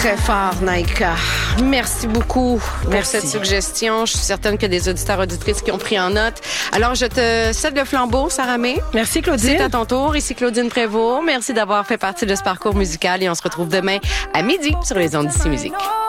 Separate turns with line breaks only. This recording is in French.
très fort, Naïka. Merci beaucoup pour
Merci.
cette suggestion. Je suis certaine qu'il y a des auditeurs auditrices qui ont pris en note. Alors, je te cède le flambeau, Sarah May.
Merci, Claudine.
C'est à ton tour. Ici Claudine Prévost. Merci d'avoir fait partie de ce parcours musical et on se retrouve demain à midi sur les ondes d'Ici Musique.